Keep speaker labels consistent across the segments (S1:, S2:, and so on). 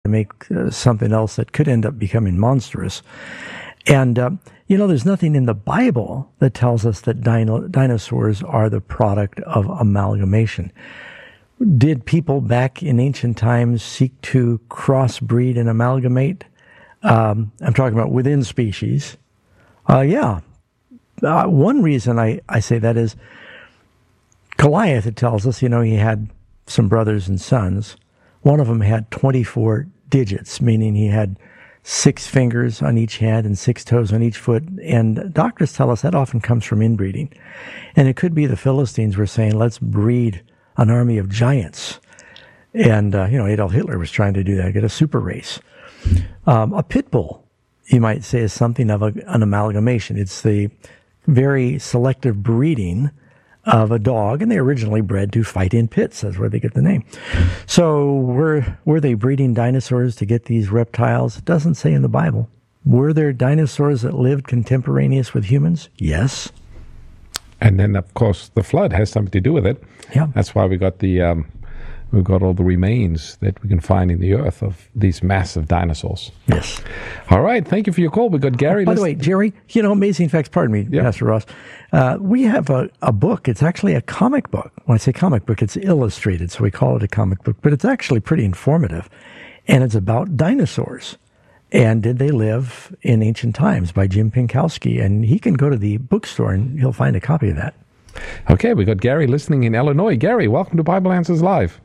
S1: make something else that could end up becoming monstrous. And, there's nothing in the Bible that tells us that dinosaurs are the product of amalgamation. Did people back in ancient times seek to crossbreed and amalgamate? I'm talking about within species. Yeah. One reason I say that is Goliath, it tells us, he had some brothers and sons. One of them had 24 digits, meaning he had 6 fingers on each hand and 6 toes on each foot. And doctors tell us that often comes from inbreeding. And it could be the Philistines were saying, let's breed an army of giants. And, Adolf Hitler was trying to do that, get a super race. A pit bull, you might say, is something of an amalgamation. It's the very selective breeding of a dog, and they originally bred to fight in pits. That's where they get the name. So were they breeding dinosaurs to get these reptiles? It doesn't say in the Bible. Were there dinosaurs that lived contemporaneous with humans? Yes.
S2: And then, of course, the flood has something to do with it.
S1: Yeah.
S2: That's why we got we've got all the remains that we can find in the earth of these massive dinosaurs.
S1: Yes.
S2: All right. Thank you for your call. We got Gary.
S1: By the way, Jerry, amazing facts. Pardon me, yep. Pastor Ross. We have a book. It's actually a comic book. When I say comic book, it's illustrated, so we call it a comic book. But it's actually pretty informative, and it's about dinosaurs. And Did They Live in Ancient Times by Jim Pinkowski. And he can go to the bookstore and he'll find a copy of that.
S2: Okay, we got Gary listening in Illinois. Gary, welcome to Bible Answers Live.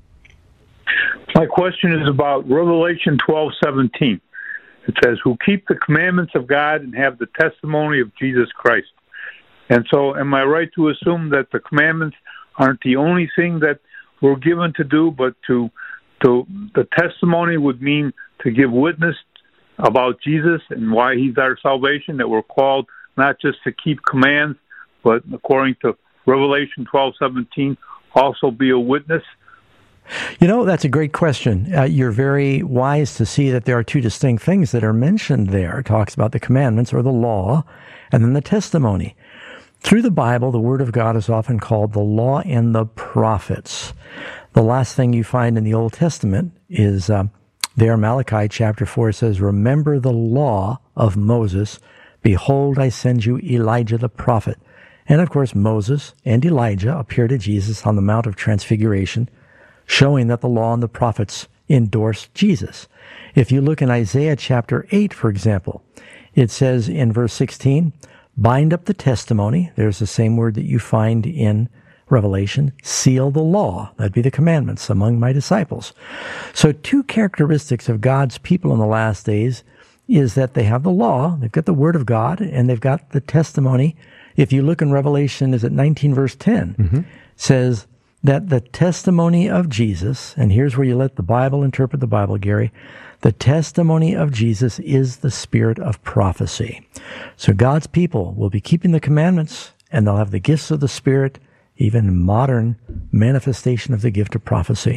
S3: My question is about Revelation 12:17. It says, who keep the commandments of God and have the testimony of Jesus Christ. And so am I right to assume that the commandments aren't the only thing that we're given to do, but to the testimony would mean to give witness about Jesus and why he's our salvation, that we're called not just to keep commands, but according to Revelation 12:17, also be a witness?
S1: That's a great question. You're very wise to see that there are two distinct things that are mentioned there. It talks about the commandments or the law, and then the testimony. Through the Bible, the Word of God is often called the law and the prophets. The last thing you find in the Old Testament is there, Malachi chapter 4 says, remember the law of Moses. Behold, I send you Elijah the prophet. And of course, Moses and Elijah appear to Jesus on the Mount of Transfiguration, showing that the law and the prophets endorse Jesus. If you look in Isaiah chapter 8, for example, it says in verse 16, bind up the testimony. There's the same word that you find in Revelation. Seal the law. That'd be the commandments among my disciples. So two characteristics of God's people in the last days is that they have the law, they've got the word of God, and they've got the testimony. If you look in Revelation, is it 19 verse 10, says that the testimony of Jesus, and here's where you let the Bible interpret the Bible, Gary, the testimony of Jesus is the spirit of prophecy. So God's people will be keeping the commandments, and they'll have the gifts of the Spirit, even modern manifestation of the gift of prophecy.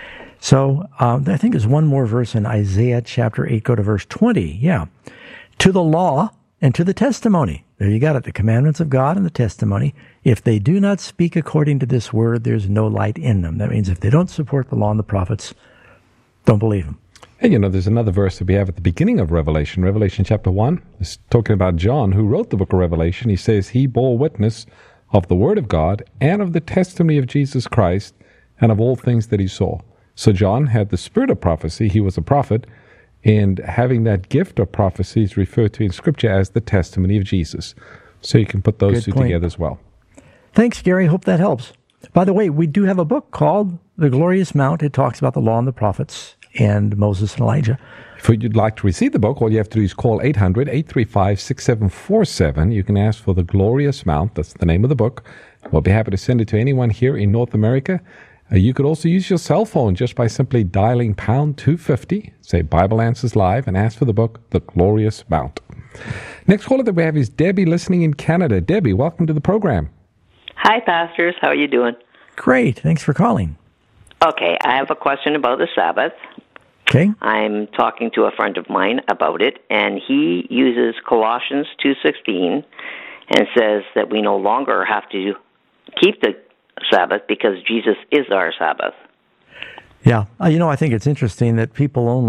S1: So I think there's one more verse in Isaiah chapter 8. Go to verse 20. Yeah. To the law and to the testimony. There you got it. The commandments of God and the testimony. If they do not speak according to this word, there's no light in them. That means if they don't support the law and the prophets, don't believe them.
S2: And there's another verse that we have at the beginning of Revelation. Revelation chapter 1 is talking about John, who wrote the book of Revelation. He says he bore witness of the word of God and of the testimony of Jesus Christ and of all things that he saw. So John had the spirit of prophecy. He was a prophet. And having that gift of prophecy is referred to in Scripture as the testimony of Jesus. So you can put those two together as well.
S1: Thanks, Gary. Hope that helps. By the way, we do have a book called The Glorious Mount. It talks about the law and the prophets and Moses and Elijah.
S2: If you'd like to receive the book, all you have to do is call 800-835-6747. You can ask for The Glorious Mount. That's the name of the book. We'll be happy to send it to anyone here in North America. You could also use your cell phone just by simply dialing pound 250, say Bible Answers Live, and ask for the book, The Glorious Mount. Next caller that we have is Debbie listening in Canada. Debbie, welcome to the program.
S4: Hi, pastors. How are you doing?
S1: Great. Thanks for calling.
S4: Okay, I have a question about the Sabbath.
S1: Okay.
S4: I'm talking to a friend of mine about it, and he uses Colossians 2:16 and says that we no longer have to keep the Sabbath because Jesus is our Sabbath.
S1: Yeah. I think it's interesting that people only